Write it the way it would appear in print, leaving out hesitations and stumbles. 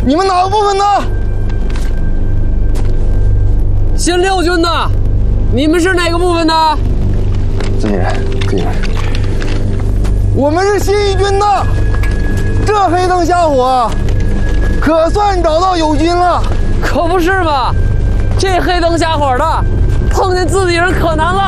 你们哪个部分的？ 新6军的，你们是哪个部分的？ 自己人。我们是新1军的。这黑灯瞎火，可算找到友军了。 可不是嘛，这黑灯瞎火的，碰见自己人可难了。